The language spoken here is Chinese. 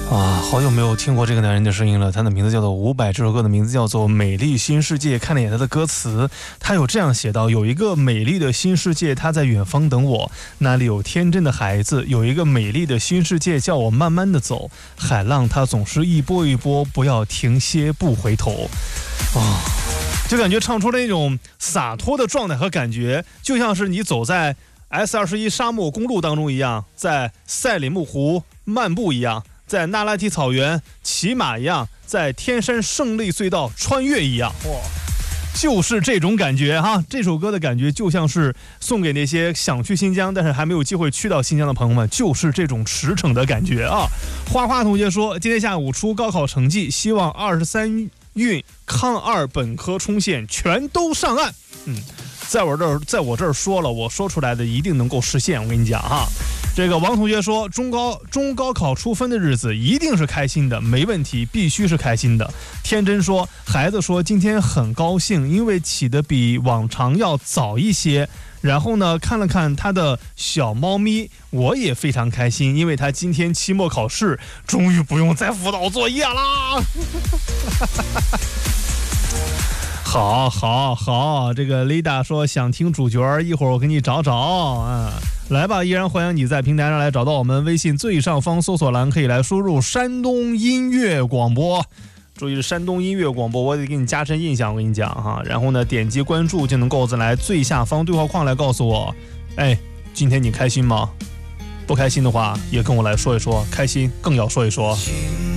啊，好久没有听过这个男人的声音了。他的名字叫做伍佰，这首歌的名字叫做《美丽新世界》。看了一眼他的歌词，他有这样写道：有一个美丽的新世界，他在远方等我，那里有天真的孩子。有一个美丽的新世界，叫我慢慢的走。海浪它总是一波一波，不要停歇，不回头。就感觉唱出了那种洒脱的状态和感觉，就像是你走在 S21沙漠公路当中一样，在赛里木湖漫步一样，在那拉提草原骑马一样，在天山胜利隧道穿越一样。哇，就是这种感觉哈！这首歌的感觉就像是送给那些想去新疆但是还没有机会去到新疆的朋友们，就是这种驰骋的感觉啊！花花同学说，今天下午出高考成绩，希望23运康2本科冲线全都上岸。在我这儿说了，我说出来的一定能够实现。我跟你讲哈，这个王同学说，中高考出分的日子一定是开心的，没问题，必须是开心的。天真说，孩子说今天很高兴，因为起得比往常要早一些。然后呢，看了看他的小猫咪，我也非常开心，因为他今天期末考试终于不用再辅导作业啦。好，这个 Lida 说想听主角，一会儿我给你找来吧，依然欢迎你在平台上来找到我们微信最上方搜索栏，可以来输入山东音乐广播。注意是山东音乐广播，我得给你加深印象，我跟你讲哈。然后呢，点击关注就能够来最下方对话框来告诉我，今天你开心吗？不开心的话也跟我来说一说，开心更要说一说。